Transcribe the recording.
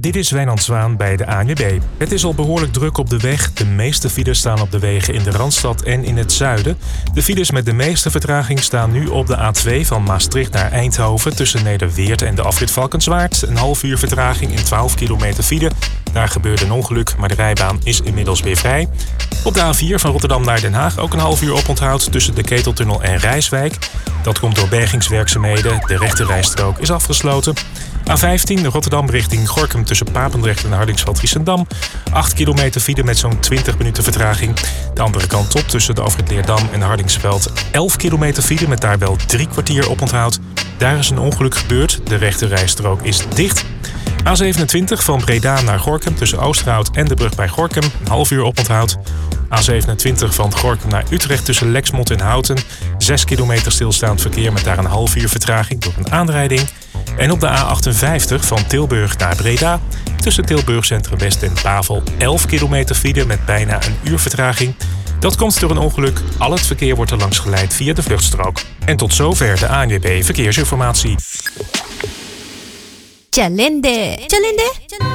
Dit is Wijnand Zwaan bij de ANWB. Het is al behoorlijk druk op de weg. De meeste files staan op de wegen in de Randstad en in het zuiden. De files met de meeste vertraging staan nu op de A2 van Maastricht naar Eindhoven tussen Nederweert en de afrit Valkenswaard. Een half uur vertraging in 12 kilometer file. Daar gebeurde een ongeluk, maar de rijbaan is inmiddels weer vrij. Op de A4 van Rotterdam naar Den Haag ook een half uur oponthoud tussen de Keteltunnel en Rijswijk. Dat komt door bergingswerkzaamheden. De rechterrijstrook is afgesloten. A15 Rotterdam richting Gorinchem tussen Papendrecht en Hardingsveld-Giessendam. 8 kilometer file met zo'n 20 minuten vertraging. De andere kant op tussen de afrit Leerdam en Hardingsveld. 11 kilometer file met daar wel 3 kwartier oponthoud. Daar is een ongeluk gebeurd. De rechterrijstrook is dicht. A27 van Breda naar Gorinchem tussen Oosterhout en de brug bij Gorinchem. Een half uur oponthoud. A27 van Gorinchem naar Utrecht tussen Lexmond en Houten. 6 kilometer stilstaand verkeer met daar een half uur vertraging door een aanrijding. En op de A58 van Tilburg naar Breda tussen Tilburg Centrum West en Pavel 11 kilometer file met bijna een uur vertraging. Dat komt door een ongeluk. Al het verkeer wordt er langs geleid via de vluchtstrook. En tot zover de ANWB Verkeersinformatie. Cialende.